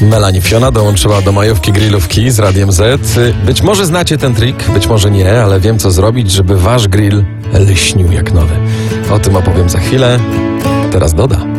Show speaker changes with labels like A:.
A: Melanie Fiona dołączyła do majówki grillówki z Radiem Z. Być może znacie ten trik, być może nie, ale wiem co zrobić, żeby wasz grill lśnił jak nowy. O tym opowiem za chwilę. Teraz Doda.